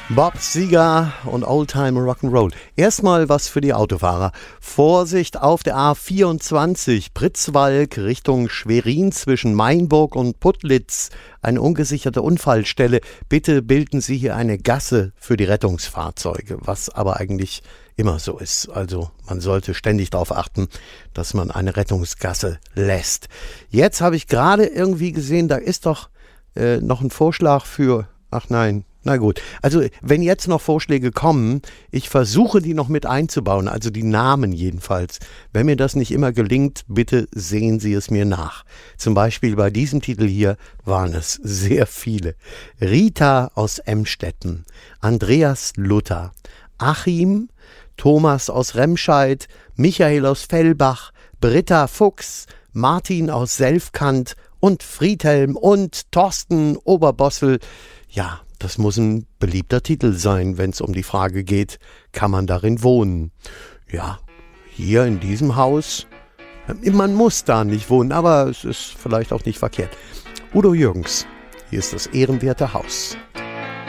Bob Seger und Oldtime Rock'n'Roll. Erstmal was für die Autofahrer. Vorsicht auf der A24, Pritzwalk Richtung Schwerin zwischen Mainburg und Putlitz. Eine ungesicherte Unfallstelle. Bitte bilden Sie hier eine Gasse für die Rettungsfahrzeuge, was aber eigentlich immer so ist. Also man sollte ständig darauf achten, dass man eine Rettungsgasse lässt. Jetzt habe ich gerade irgendwie gesehen, da ist doch noch ein Vorschlag für... Ach nein. Na gut, also wenn jetzt noch Vorschläge kommen, ich versuche die noch mit einzubauen, also die Namen jedenfalls. Wenn mir das nicht immer gelingt, bitte sehen Sie es mir nach. Zum Beispiel bei diesem Titel hier waren es sehr viele. Rita aus Emstetten, Andreas Luther, Achim, Thomas aus Remscheid, Michael aus Fellbach, Britta Fuchs, Martin aus Selfkant und Friedhelm und Thorsten Oberbossel. Ja, das muss ein beliebter Titel sein, wenn es um die Frage geht, kann man darin wohnen? Ja, hier in diesem Haus, man muss da nicht wohnen, aber es ist vielleicht auch nicht verkehrt. Udo Jürgens, hier ist das ehrenwerte Haus.